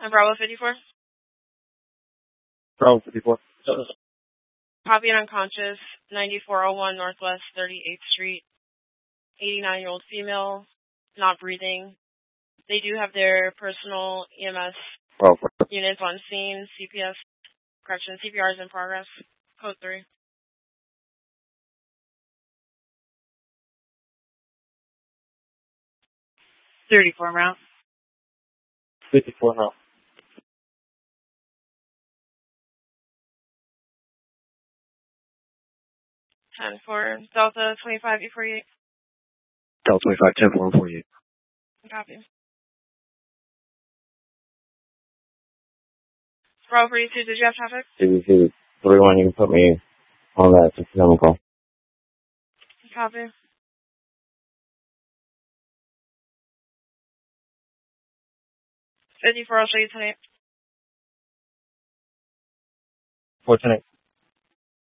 Bravo 54. Bravo 54. Copy and unconscious, 9401 Northwest 38th Street. 89-year-old female, not breathing. They do have their personal EMS units on scene. CPR is in progress. Code 3. 34 route. 54 route. 10-4, Delta 25 E48. Delta 25, 10-4, 48. Copy. Bravo 42, did you have traffic? CBC 31, you can put me on that 67 call. Copy. 54, I'll show you tonight. 410.